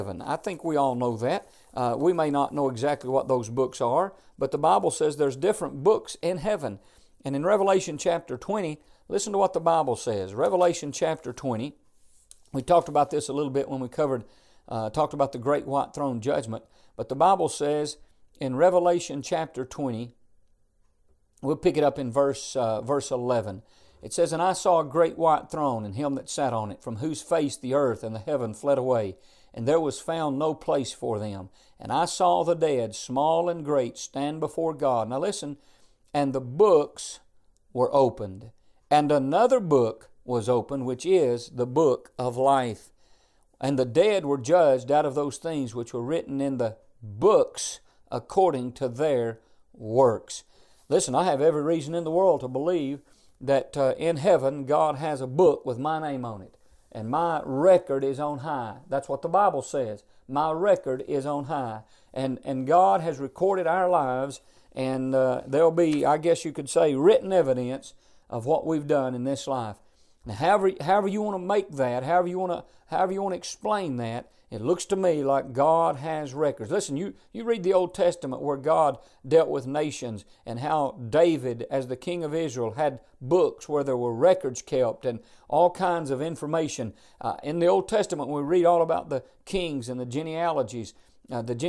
I think we all know that. We may not know exactly what those books are, but the Bible says there's different books in heaven. And in Revelation chapter 20, listen to what the Bible says. Revelation chapter 20, we talked about this a little bit when we talked about the great white throne judgment, but the Bible says in Revelation chapter 20, we'll pick it up in verse 11. It says, "And I saw a great white throne, and him that sat on it, from whose face the earth and the heaven fled away, and there was found no place for them. And I saw the dead, small and great, stand before God." Now listen, "and the books were opened, and another book was opened, which is the book of life. And the dead were judged out of those things which were written in the books according to their works." Listen, I have every reason in the world to believe that in heaven God has a book with my name on it. And my record is on high. That's what the Bible says. My record is on high. And God has recorded our lives, and there'll be, I guess you could say, written evidence of what we've done in this life. Now, however you want to make that, however you want to explain that, it looks to me like God has records. Listen, you read the Old Testament where God dealt with nations, and how David, as the king of Israel, had books where there were records kept and all kinds of information. In the Old Testament, we read all about the kings and the genealogies and the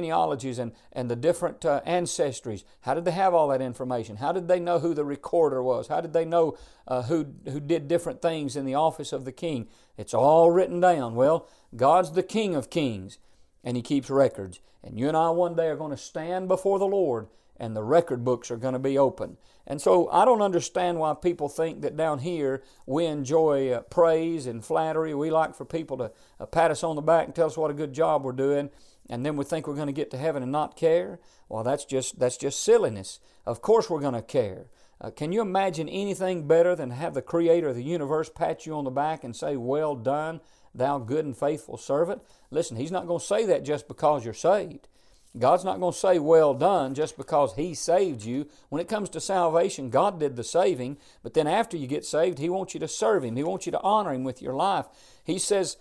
different ancestries. How did they have all that information? How did they know who the recorder was? How did they know who did different things in the office of the king? It's all written down. Well, God's the King of Kings, and He keeps records. And you and I one day are going to stand before the Lord, and the record books are going to be open. And so I don't understand why people think that down here we enjoy praise and flattery. We like for people to pat us on the back and tell us what a good job we're doing, and then we think we're going to get to heaven and not care. Well, that's just silliness. Of course we're going to care. Can you imagine anything better than to have the Creator of the universe pat you on the back and say, "Well done, thou good and faithful servant"? Listen, He's not going to say that just because you're saved. God's not going to say, "Well done," just because He saved you. When it comes to salvation, God did the saving, but then after you get saved, He wants you to serve Him. He wants you to honor Him with your life. He says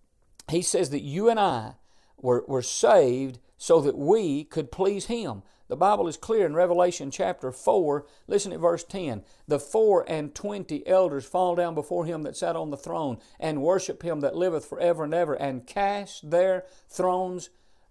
that you and I were saved so that we could please Him. The Bible is clear in Revelation chapter 4. Listen at verse 10. "The 24 elders fall down before Him that sat on the throne, and worship Him that liveth forever and ever, and cast their crowns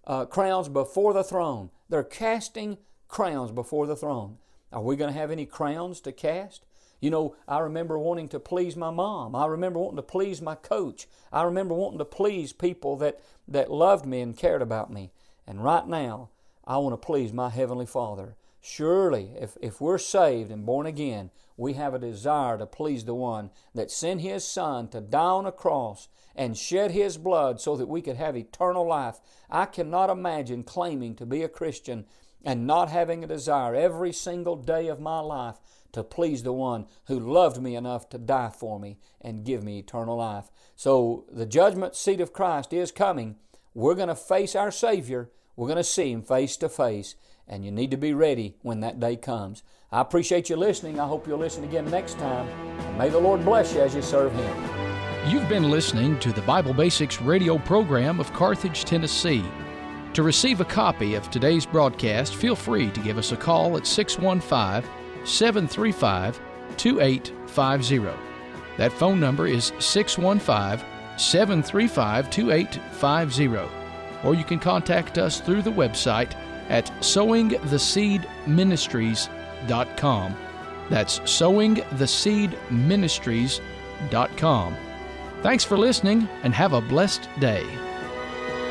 before the throne." They're casting crowns before the throne. Are we going to have any crowns to cast? You know, I remember wanting to please my mom. I remember wanting to please my coach. I remember wanting to please people that loved me and cared about me. And right now, I want to please my Heavenly Father. Surely, if we're saved and born again, we have a desire to please the one that sent His Son to die on a cross and shed His blood so that we could have eternal life. I cannot imagine claiming to be a Christian and not having a desire every single day of my life to please the one who loved me enough to die for me and give me eternal life. So the judgment seat of Christ is coming. We're going to face our Savior. We're going to see Him face to face, and you need to be ready when that day comes. I appreciate you listening. I hope you'll listen again next time. And may the Lord bless you as you serve Him. You've been listening to the Bible Basics radio program of Carthage, Tennessee. To receive a copy of today's broadcast, feel free to give us a call at 615-735-2850. That phone number is 615-735-2850. Or you can contact us through the website at sowingtheseedministries.com. That's sowingtheseedministries.com. Thanks for listening, and have a blessed day.